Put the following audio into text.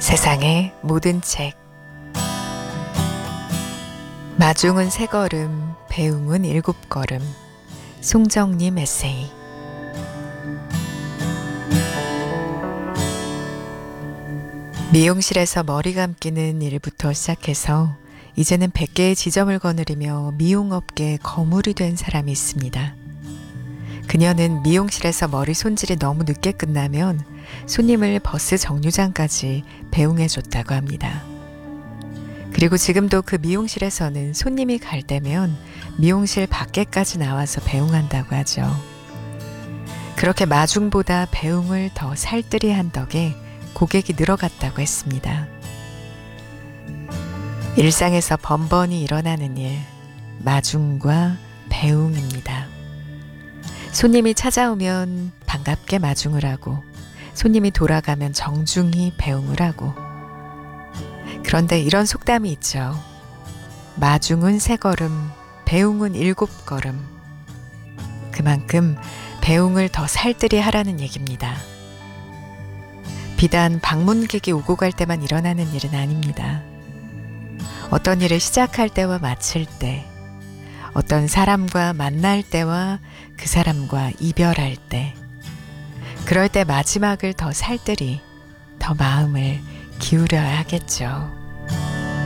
세상의 모든 책. 마중은 세 걸음, 배웅은 일곱 걸음. 송정님 에세이. 미용실에서 머리 감기는 일부터 시작해서 이제는 100개의 지점을 거느리며 미용업계에 거물이 된 사람이 있습니다. 그녀는 미용실에서 머리 손질이 너무 늦게 끝나면 손님을 버스 정류장까지 배웅해줬다고 합니다. 그리고 지금도 그 미용실에서는 손님이 갈 때면 미용실 밖에까지 나와서 배웅한다고 하죠. 그렇게 마중보다 배웅을 더 살뜰히 한 덕에 고객이 늘어갔다고 했습니다. 일상에서 번번이 일어나는 일, 마중과 배웅입니다. 손님이 찾아오면 반갑게 마중을 하고 손님이 돌아가면 정중히 배웅을 하고. 그런데 이런 속담이 있죠. 마중은 세 걸음, 배웅은 일곱 걸음. 그만큼 배웅을 더 살뜰히 하라는 얘기입니다. 비단 방문객이 오고 갈 때만 일어나는 일은 아닙니다. 어떤 일을 시작할 때와 마칠 때, 어떤 사람과 만날 때와 그 사람과 이별할 때, 그럴 때 마지막을 더 살뜰히, 더 마음을 기울여야 하겠죠.